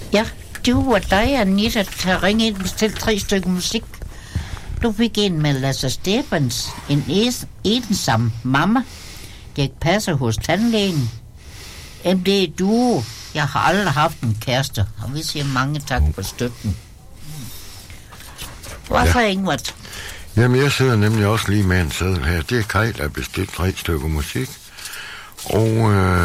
Ja, det var dig, Anita, der ringede ind og bestilte 3 stykker musik. Du fik en med Lasse Stefans, en ensom mamma. Det ikke passer hos tandlægen. MD Duo. Jeg har aldrig haft en kæreste, og vi siger mange tak for støtten. Hvorfor, Ingvar? Jamen, jeg sidder nemlig også lige med en seddel her. Det er Kaj, der har bestilt 3 stykker musik. Og